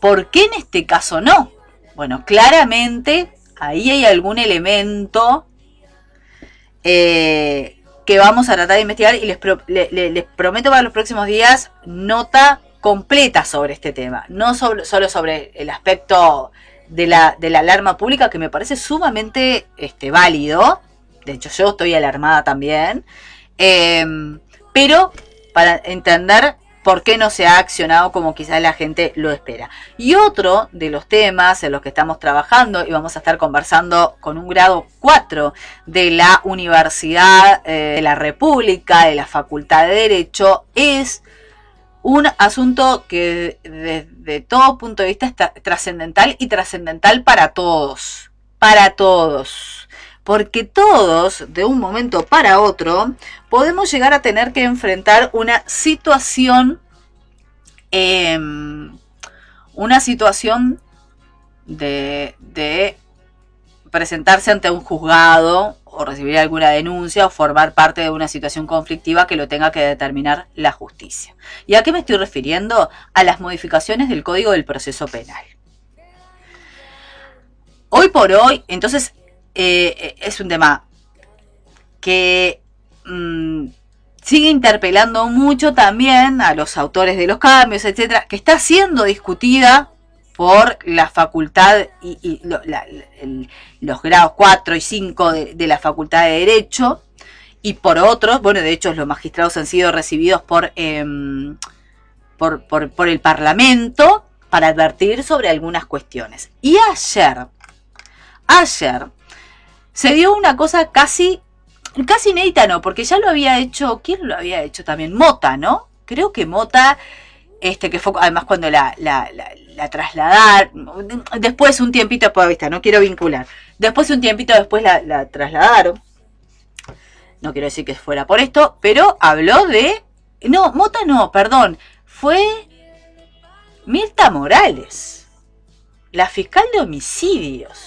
¿por qué en este caso no? Bueno, claramente ahí hay algún elemento que vamos a tratar de investigar y les prometo para los próximos días nota completa sobre este tema. No solo sobre el aspecto de la alarma pública, que me parece sumamente válido. De hecho, yo estoy alarmada también. Pero para entender por qué no se ha accionado como quizás la gente lo espera. Y otro de los temas en los que estamos trabajando y vamos a estar conversando con un grado 4 de la Universidad de la República, de la Facultad de Derecho, es un asunto que desde todo punto de vista es trascendental y trascendental para todos. Para todos. Porque todos, de un momento para otro, podemos llegar a tener que enfrentar una situación de presentarse ante un juzgado o recibir alguna denuncia o formar parte de una situación conflictiva que lo tenga que determinar la justicia. ¿Y a qué me estoy refiriendo? A las modificaciones del Código del Proceso Penal. Hoy por hoy, entonces, es un tema que sigue interpelando mucho también a los autores de los cambios, etcétera, que está siendo discutida por la facultad y los grados 4 y 5 de la Facultad de Derecho, y por otros, bueno, de hecho los magistrados han sido recibidos por el Parlamento para advertir sobre algunas cuestiones. Y ayer se dio una cosa casi inédita, no, porque ya lo había hecho, ¿quién lo había hecho también? Mota, ¿no? Creo que Mota, que fue además cuando la trasladaron, después un tiempito después, ¿viste? No quiero vincular, después un tiempito después la trasladaron, no quiero decir que fuera por esto, pero habló de, no, Mota no, perdón, fue Mirta Morales, la fiscal de homicidios,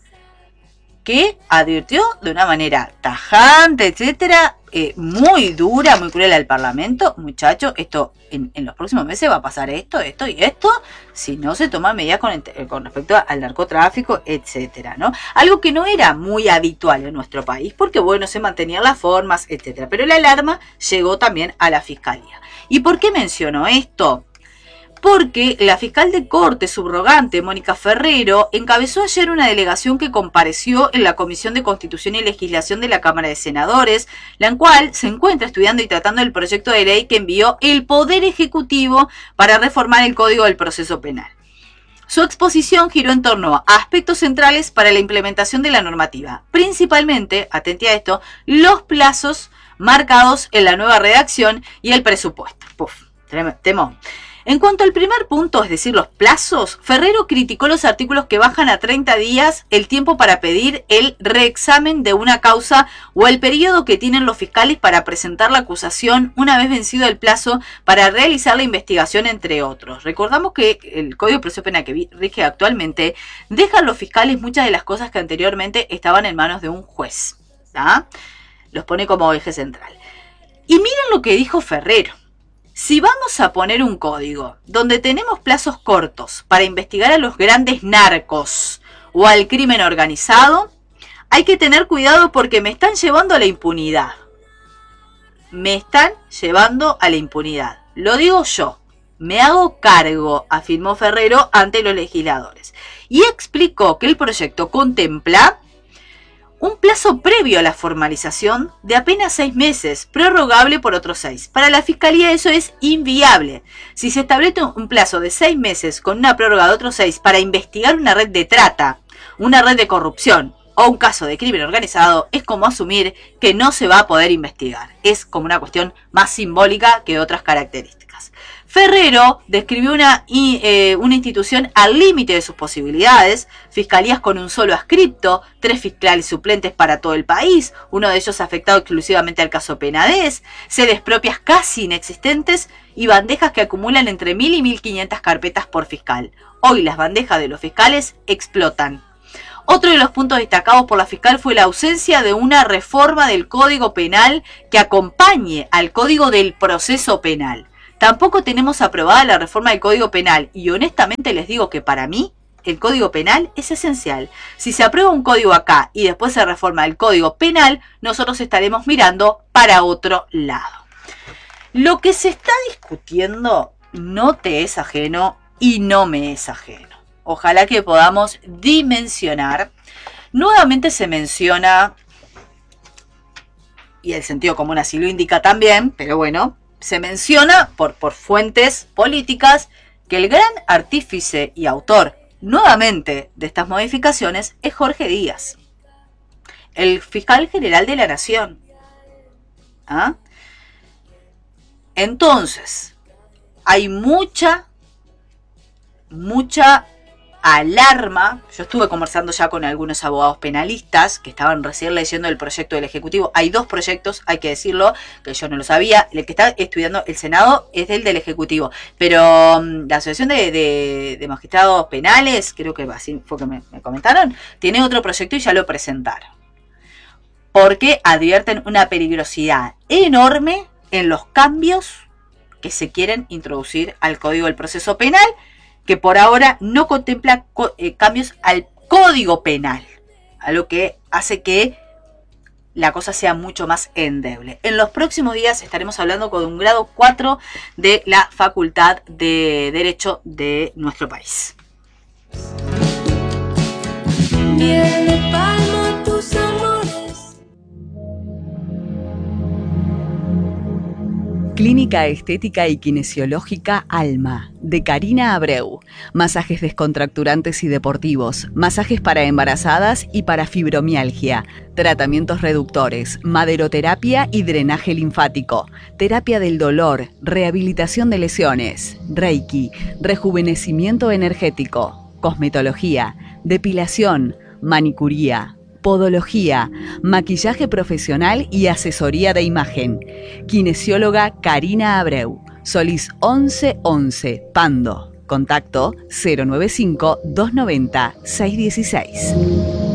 que advirtió de una manera tajante, etcétera, muy dura, muy cruel al Parlamento. Muchachos, esto en los próximos meses va a pasar esto y esto, si no se toman medidas con respecto al narcotráfico, etcétera, ¿no? Algo que no era muy habitual en nuestro país, porque bueno, se mantenían las formas, etcétera. Pero la alarma llegó también a la Fiscalía. ¿Y por qué menciono esto? Porque la fiscal de corte subrogante, Mónica Ferrero, encabezó ayer una delegación que compareció en la Comisión de Constitución y Legislación de la Cámara de Senadores, la cual se encuentra estudiando y tratando el proyecto de ley que envió el Poder Ejecutivo para reformar el Código del Proceso Penal. Su exposición giró en torno a aspectos centrales para la implementación de la normativa, principalmente, atente a esto, los plazos marcados en la nueva redacción y el presupuesto. Temón. En cuanto al primer punto, es decir, los plazos, Ferrero criticó los artículos que bajan a 30 días el tiempo para pedir el reexamen de una causa o el periodo que tienen los fiscales para presentar la acusación una vez vencido el plazo para realizar la investigación, entre otros. Recordamos que el Código de Proceso Penal que rige actualmente deja a los fiscales muchas de las cosas que anteriormente estaban en manos de un juez, ¿tá? Los pone como eje central. Y miren lo que dijo Ferrero. Si vamos a poner un código donde tenemos plazos cortos para investigar a los grandes narcos o al crimen organizado, hay que tener cuidado porque me están llevando a la impunidad. Me están llevando a la impunidad. Lo digo yo. Me hago cargo, afirmó Ferrero ante los legisladores. Y explicó que el proyecto contempla un plazo previo a la formalización de apenas 6 meses, prorrogable por otros 6. Para la Fiscalía eso es inviable. Si se establece un plazo de 6 meses con una prórroga de otros 6 para investigar una red de trata, una red de corrupción o un caso de crimen organizado, es como asumir que no se va a poder investigar. Es como una cuestión más simbólica que otras características. Ferrero describió una institución al límite de sus posibilidades, fiscalías con un solo adscripto, 3 fiscales suplentes para todo el país, uno de ellos afectado exclusivamente al caso Penades, sedes propias casi inexistentes y bandejas que acumulan entre 1000 y 1500 carpetas por fiscal. Hoy las bandejas de los fiscales explotan. Otro de los puntos destacados por la fiscal fue la ausencia de una reforma del Código Penal que acompañe al Código del Proceso Penal. Tampoco tenemos aprobada la reforma del Código Penal y honestamente les digo que para mí el Código Penal es esencial. Si se aprueba un código acá y después se reforma el Código Penal, nosotros estaremos mirando para otro lado. Lo que se está discutiendo no te es ajeno y no me es ajeno. Ojalá que podamos dimensionar. Nuevamente se menciona, y el sentido común así lo indica también, pero bueno, se menciona por fuentes políticas que el gran artífice y autor nuevamente de estas modificaciones es Jorge Díaz, el fiscal general de la Nación. ¿Ah? Entonces, hay mucha alarma. Yo estuve conversando ya con algunos abogados penalistas que estaban recién leyendo el proyecto del Ejecutivo. Hay 2 proyectos, hay que decirlo, que yo no lo sabía. El que está estudiando el Senado es el del Ejecutivo. Pero la Asociación de Magistrados Penales, creo que así fue que me comentaron, tiene otro proyecto y ya lo presentaron. Porque advierten una peligrosidad enorme en los cambios que se quieren introducir al Código del Proceso Penal, que por ahora no contempla cambios al Código Penal, a lo que hace que la cosa sea mucho más endeble. En los próximos días estaremos hablando con un grado 4 de la Facultad de Derecho de nuestro país. Miel de palma, tus amores. Clínica Estética y Kinesiológica Alma, de Karina Abreu. Masajes descontracturantes y deportivos, masajes para embarazadas y para fibromialgia, tratamientos reductores, maderoterapia y drenaje linfático, terapia del dolor, rehabilitación de lesiones, Reiki, rejuvenecimiento energético, cosmetología, depilación, manicuría, podología, maquillaje profesional y asesoría de imagen. Kinesióloga Karina Abreu, Solís 1111, Pando. Contacto 095 290 616.